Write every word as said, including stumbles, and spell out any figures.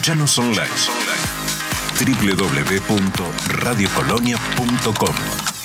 Escuchanos online. doble u doble u doble u punto radio colonia punto com